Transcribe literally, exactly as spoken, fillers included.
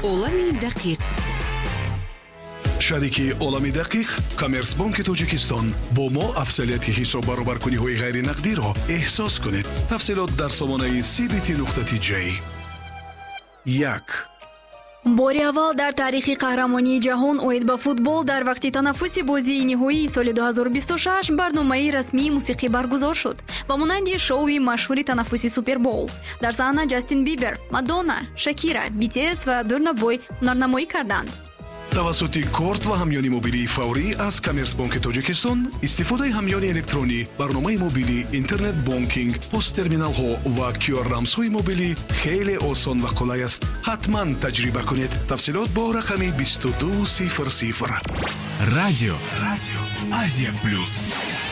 олами дақиқ. шарики олами дақиқ коммерсбанки тоҷикистон бо мо афзалияти ҳисоб баробаркуниҳои ғайринақдиро эҳсос кунед. тафсилот дар сомонаи си би ти нуқта ти ҷей. як бори аввал дар таърихи қаҳрамонии ҷаҳон оид ба футбол дар вақти танаффуси бозии ниҳоии соли дуҳазору бисту шаш барномаи расмии мусиқӣ баргузор шуд ба монанди шоуи машҳури танаффуси супербол. дар саҳна ҷастин бибер, мадонна, шакира, би ти эс ва бурна бой ҳунарнамоӣ карданд. тавассути корт ва ҳамёни мобилии фаврӣ аз коммерсбанки тоҷикистон истифодаи ҳамёни электронӣ, барномаи мобилӣ, интернет бонкинг, посттерминалҳо ва кю ар рамзҳои мобилӣ хеле осон ва қулай аст. ҳатман таҷриба кунед. тафсилот бо рақами бисту ду сифр сифр. радио радио азия плюс.